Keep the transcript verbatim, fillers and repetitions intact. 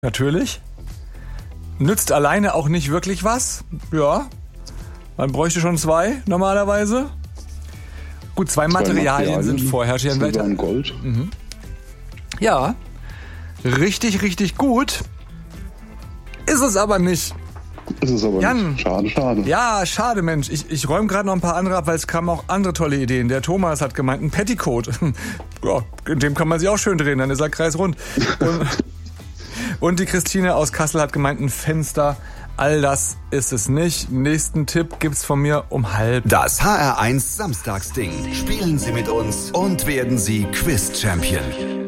Natürlich. Nützt alleine auch nicht wirklich was. Ja. Man bräuchte schon zwei normalerweise. Gut, zwei, zwei Materialien, Materialien sind vorherrschend. Silber und Gold. Mhm. Ja. Richtig, richtig gut. Ist es aber nicht. Ist es aber Jan, nicht. Schade, schade. Ja, schade, Mensch. Ich, ich räume gerade noch ein paar andere ab, weil es kamen auch andere tolle Ideen. Der Thomas hat gemeint, ein Petticoat. Ja, in dem kann man sich auch schön drehen, dann ist er kreisrund. Und, und die Christine aus Kassel hat gemeint, ein Fenster. All das ist es nicht. Nächsten Tipp gibt's von mir um halb. Das H R eins Samstagsding. Spielen Sie mit uns und werden Sie Quiz-Champion.